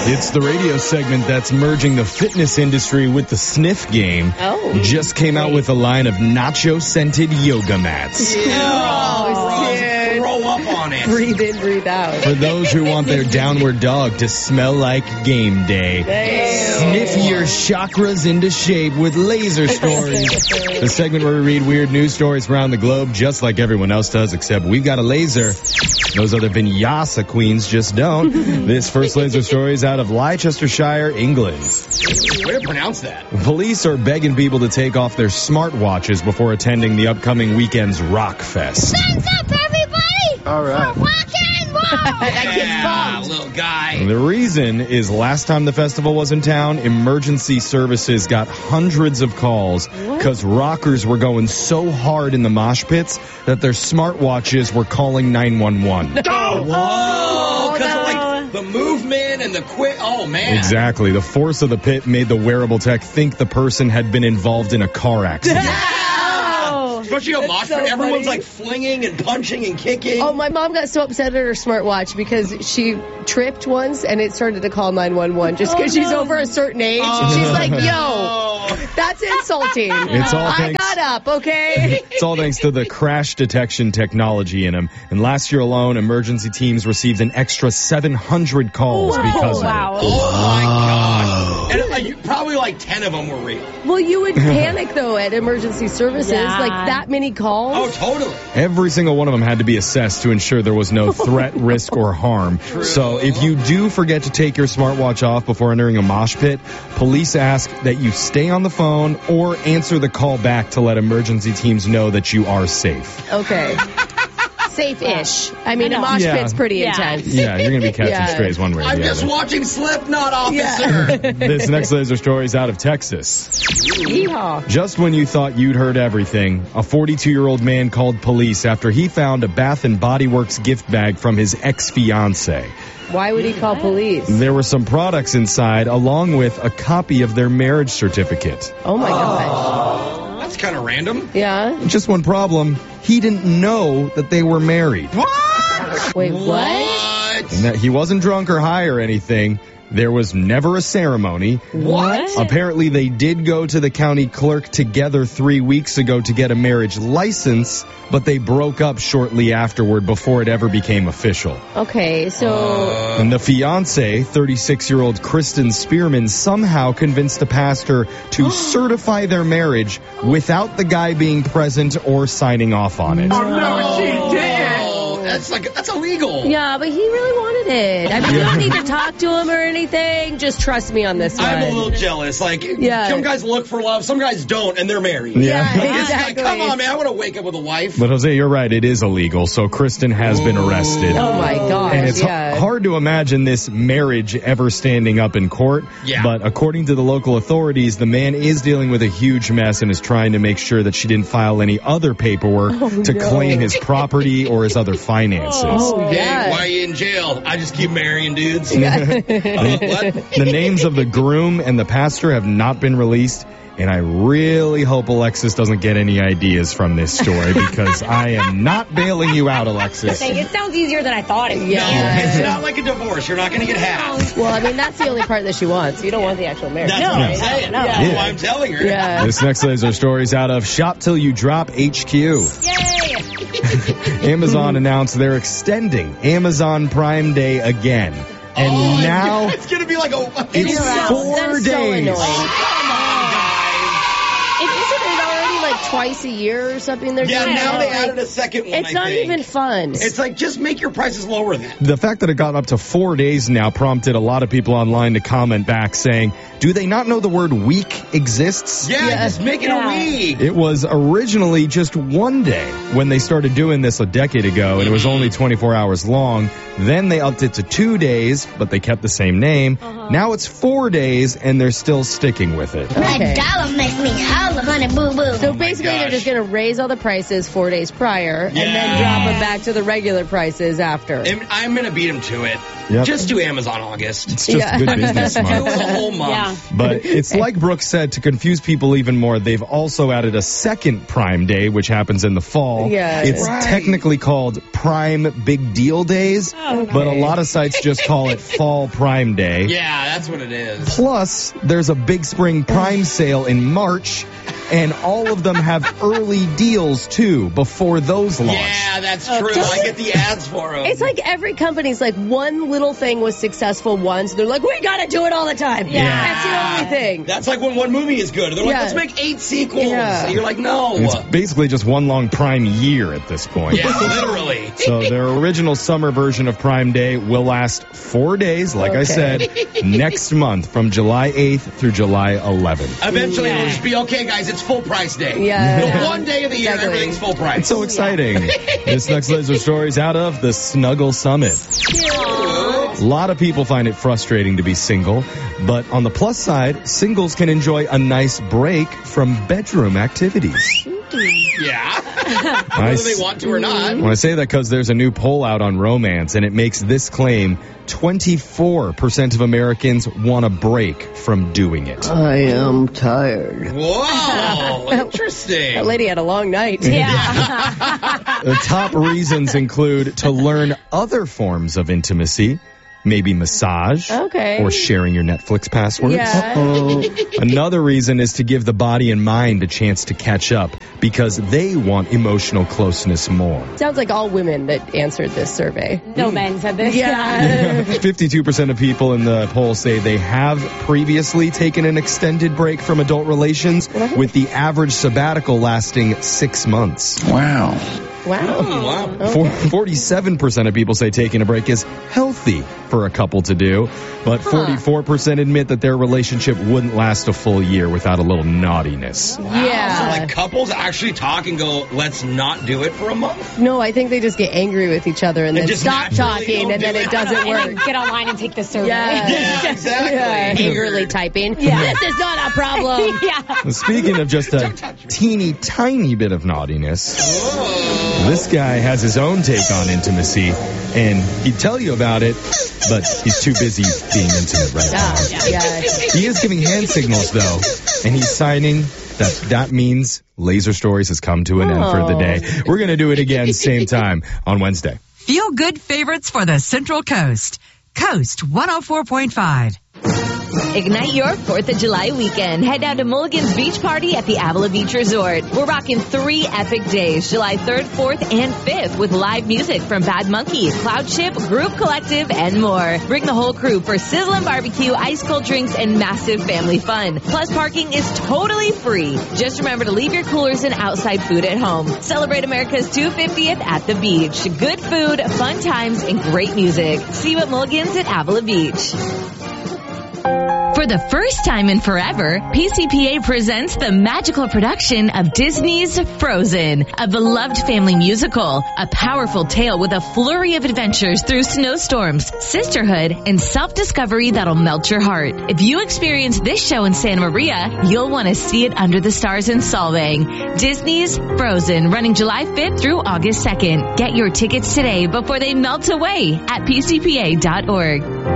It's the radio segment that's merging the fitness industry with the sniff game. Oh. Just came out with a line of nacho-scented yoga mats. Gross, dude. Throw up on it. Breathe in, breathe out. For those who want their downward dog to smell like game day. Sniff your chakras into shape with laser stories. The segment where we read weird news stories around the globe just like everyone else does, except we've got a laser. Those other vinyasa queens just don't. This first laser story is out of Leicestershire, England. Way to pronounce that. Police are begging people to take off their smartwatches before attending the upcoming weekend's Rock Fest. Thumbs up, everybody! All right. For rock and roll! Yeah, little guy. The reason is last time the festival was in town, emergency services got hundreds of calls because rockers were going so hard in the mosh pits that their smartwatches were calling 911. Whoa! Because of like the movement and the quick. Oh man! Exactly. The force of the pit made the wearable tech think the person had been involved in a car accident. Especially a mosh pit, so everyone's funny. like flinging and punching and kicking. Oh, my mom got so upset at her smartwatch because she tripped once and it started to call 911 just because she's over a certain age. She's like, yo, that's insulting. It's all I thanks- got up, okay? It's all thanks to the crash detection technology in them. And last year alone, emergency teams received an extra 700 calls because of it. Oh my gosh! And probably like 10 of them were real. Well, you would panic, though, at emergency services. Yeah. Like, that many calls? Oh, totally. Every single one of them had to be assessed to ensure there was no threat, risk, or harm. So if you do forget to take your smartwatch off before entering a mosh pit, police ask that you stay on the phone or answer the call back to let emergency teams know that you are safe. Okay. Safe-ish. I mean, I a know. mosh Yeah. pit's pretty Yeah. intense. Yeah, you're going to be catching Yeah. strays one way or I'm the just other. watching Slipknot, officer. This next laser story is out of Texas. Yeehaw. Just when you thought you'd heard everything, a 42-year-old man called police after he found a Bath & Body Works gift bag from his ex-fiancée. Why would he call police? There were some products inside, along with a copy of their marriage certificate. Oh, my gosh. That's kind of random. Yeah? Just one problem, he didn't know that they were married. What? Wait, what? What? And that he wasn't drunk or high or anything. There was never a ceremony. What? Apparently, they did go to the county clerk together 3 weeks ago to get a marriage license, but they broke up shortly afterward before it ever became official. Okay, so... And the fiancée, 36-year-old Kristen Spearman, somehow convinced the pastor to certify their marriage without the guy being present or signing off on it. Oh, that's illegal. Yeah, but he really wanted it. I mean, you don't need to talk to him or anything. Just trust me on this one. I'm a little jealous. Like, Yeah. some guys look for love, some guys don't, and they're married. Yeah, This guy, exactly. come on, man. I want to wake up with a wife. But Jose, you're right. It is illegal. So Kristen has been arrested. Oh, my gosh, And it's yeah. hard to imagine this marriage ever standing up in court. Yeah. But according to the local authorities, the man is dealing with a huge mess and is trying to make sure that she didn't file any other paperwork to claim his property or his other finances. Oh, Hey, yeah. why are you in jail? I just keep marrying dudes. What? The names of the groom and the pastor have not been released. And I really hope Alexis doesn't get any ideas from this story because I am not bailing you out, Alexis. Dang, it sounds easier than I thought it would. Yeah. It's not like a divorce. You're not going to get half. Well, I mean, that's the only part that she wants. You don't want the actual marriage. That's No, what I'm no, saying. no. That's why I'm telling her. Yeah. This next laser story is out of Shop Till You Drop HQ. Yay! Amazon announced they're extending Amazon Prime Day again. And now it's going to be like a... it's That's 4 so days. annoying. Come on, guys. Isn't it already like twice a year or something? They're Yeah, doing now that? they Like, added a second one, it's not even fun. It's like, just make your prices lower then. The fact that it got up to 4 days now prompted a lot of people online to comment back saying, do they not know the word week exists? Yeah, just make it a week. It was originally just 1 day when they started doing this a decade ago, and it was only 24 hours long. Then they upped it to 2 days, but they kept the same name. Now it's 4 days, and they're still sticking with it. Okay. A dollar makes me holler, honey boo boo. So basically, they're gosh. just going to raise all the prices 4 days prior and then drop them back to the regular prices after. I'm going to beat him to it. Yep. Just do Amazon August. It's just good business Do month. the whole month. Yeah. But it's like Brooke said, to confuse people even more, they've also added a second Prime Day, which happens in the fall. Yeah. It's Right. technically called Prime Big Deal Days, but a lot of sites just call it Fall Prime Day. Yeah, that's what it is. Plus, there's a big spring Prime sale in March, and all of them have early deals, too, before those launch. Yeah, that's true. I get the ads for them. It's like every company's like one little thing was successful once. They're like, we gotta do it all the time. Yeah. That's the only thing. That's like when one movie is good. They're like, Yeah. let's make 8 sequels. Yeah. And you're like, no. It's basically just one long Prime year at this point. Yeah, literally. So their original summer version of Prime Day will last 4 days, like I said, next month from July 8th through July 11th. Eventually, it'll just be, okay, guys, it's full price day. Yeah. The one day of the year, Exactly. everything's full price. It's so exciting. This next Laser Story is out of the Snuggle Summit. A lot of people find it frustrating to be single, but on the plus side, singles can enjoy a nice break from bedroom activities. Yeah. I Whether they want to or not. When I say that because there's a new poll out on romance, and it makes this claim: 24% of Americans want a break from doing it. I am tired. Whoa, interesting. That lady had a long night. Yeah. The top reasons include to learn other forms of intimacy, maybe massage, Okay. or sharing your Netflix passwords. Yeah. Another reason is to give the body and mind a chance to catch up because they want emotional closeness more. Sounds like all women that answered this survey. No men said this. Yeah. 52% of people in the poll say they have previously taken an extended break from adult relations, with the average sabbatical lasting 6 months. Wow. Wow. Wow. 47% of people say taking a break is healthy for a couple to do, but 44% admit that their relationship wouldn't last a full year without a little naughtiness. So Yeah. like couples actually talk and go, let's not do it for a month? No, I think they just get angry with each other and then just stop naturally talking, don't and then do it it. doesn't And then work. get online and take the survey. Yeah. Yeah, exactly. Yeah. Angrily typing. Yeah. This is not a problem. Yeah. Speaking of just a teeny tiny bit of naughtiness, this guy has his own take on intimacy, and he'd tell you about it, but he's too busy being intimate right now. Yeah. He is giving hand signals, though, and he's signing that means Laser Stories has come to an end for the day. We're going to do it again same time on Wednesday. Feel good favorites for the Central Coast. Coast 104.5. Ignite your 4th of July weekend. Head down to Mulligan's Beach Party at the Avila Beach Resort. We're rocking 3 epic days, July 3rd, 4th, and 5th, with live music from Bad Monkey, Cloud Ship, Group Collective, and more. Bring the whole crew for sizzling barbecue, ice cold drinks, and massive family fun. Plus, parking is totally free. Just remember to leave your coolers and outside food at home. Celebrate America's 250th at the beach. Good food, fun times, and great music. See you at Mulligan's at Avila Beach. For the first time in forever, PCPA presents the magical production of Disney's Frozen, a beloved family musical, a powerful tale with a flurry of adventures through snowstorms, sisterhood, and self-discovery that'll melt your heart. If you experience this show in Santa Maria, you'll want to see it under the stars in Solvang. Disney's Frozen, running July 5th through August 2nd. Get your tickets today before they melt away at pcpa.org.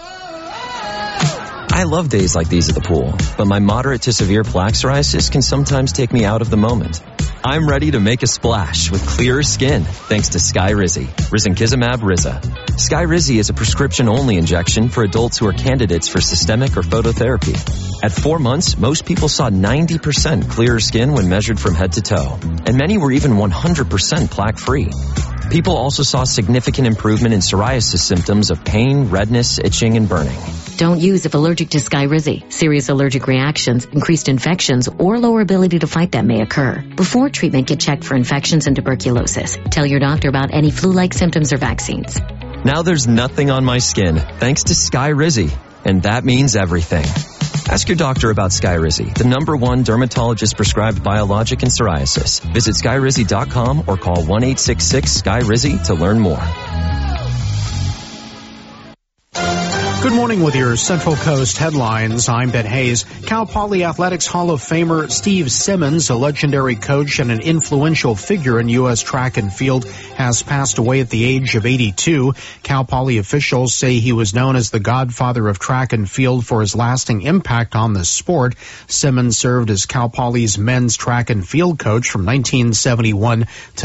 I love days like these at the pool, but my moderate to severe plaque psoriasis can sometimes take me out of the moment. I'm ready to make a splash with clearer skin thanks to Skyrizi, Risankizumab Riza. Skyrizi is a prescription-only injection for adults who are candidates for systemic or phototherapy. At 4 months, most people saw 90% clearer skin when measured from head to toe, and many were even 100% plaque-free. People also saw significant improvement in psoriasis symptoms of pain, redness, itching, and burning. Don't use if allergic to Skyrizi. Serious allergic reactions, increased infections, or lower ability to fight them may occur. Before treatment, get checked for infections and tuberculosis. Tell your doctor about any flu-like symptoms or vaccines. Now there's nothing on my skin thanks to Skyrizi, and that means everything. Ask your doctor about Skyrizi, the #1 dermatologist prescribed biologic in psoriasis. Visit Skyrizi.com or call 1-866-SKYRIZI to learn more. Good morning with your Central Coast headlines. I'm Ben Hayes. Cal Poly Athletics Hall of Famer Steve Simmons, a legendary coach and an influential figure in U.S. track and field, has passed away at the age of 82. Cal Poly officials say he was known as the godfather of track and field for his lasting impact on the sport. Simmons served as Cal Poly's men's track and field coach from 1971 to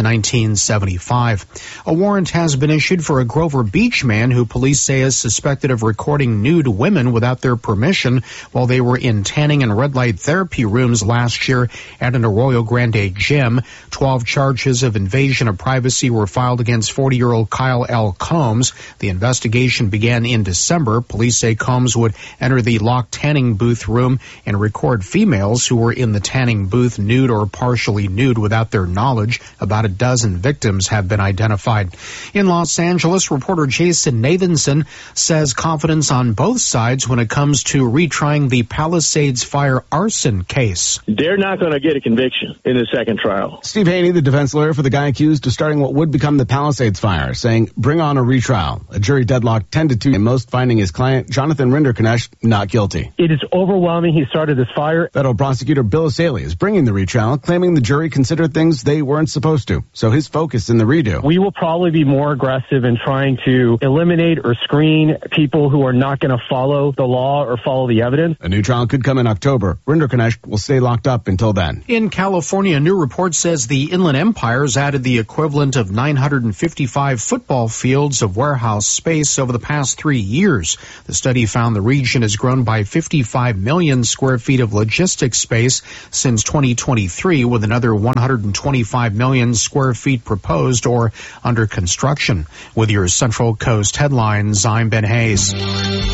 1975. A warrant has been issued for a Grover Beach man who police say is suspected of recording nude women without their permission while they were in tanning and red light therapy rooms last year at an Arroyo Grande gym. 12 charges of invasion of privacy were filed against 40-year-old Kyle L. Combs. The investigation began in December. Police say Combs would enter the locked tanning booth room and record females who were in the tanning booth nude or partially nude without their knowledge. About a dozen victims have been identified. In Los Angeles, reporter Jason Nathanson says confidence on both sides when it comes to retrying the Palisades fire arson case. They're not going to get a conviction in the second trial. Steve Haney, the defense lawyer for the guy accused of starting what would become the Palisades fire, saying, bring on a retrial. A jury deadlocked 10-2, and most finding his client, Jonathan Rinderknecht, not guilty. It is overwhelming. He started this fire. Federal prosecutor Bill Asaley is bringing the retrial, claiming the jury considered things they weren't supposed to. So his focus in the redo. We will probably be more aggressive in trying to eliminate or screen people who are not going to follow the law or follow the evidence. A new trial could come in October. Rinderknecht will stay locked up until then. In California, a new report says the Inland Empire's added the equivalent of 955 football fields of warehouse space over the past 3 years. The study found the region has grown by 55 million square feet of logistics space since 2023, with another 125 million square feet proposed or under construction. With your Central Coast headlines, I'm Ben Hayes.